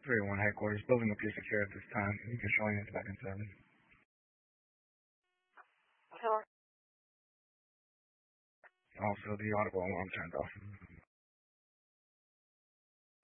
3-1 headquarters, building up your secure at this time. You can show units back in 7. Also, the audible alarm turned off.